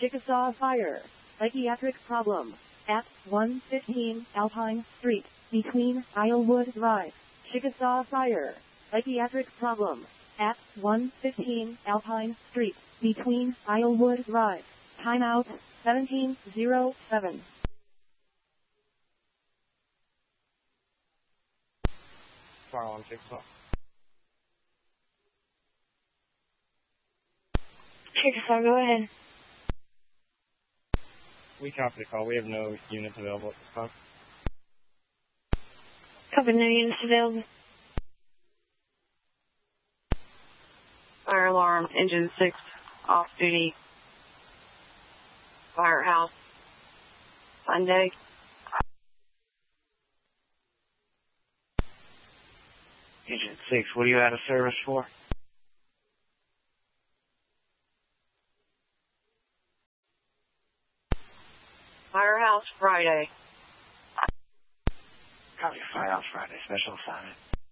Chickasaw Fire. Psychiatric problem. At 115 Alpine Street, between Islewood Drive. Chickasaw Fire. Psychiatric problem. At 115 Alpine Street, between Islewood Drive. Timeout 1707. Fire alarm, Chickasaw. Chickasaw, go ahead. We copy the call. We have no units available at this time. Copy, no units available. Fire alarm, engine 6, off duty. Firehouse, Sunday. Engine 6, what are you out of service for? Firehouse, Friday. Copy, Firehouse Friday, special assignment.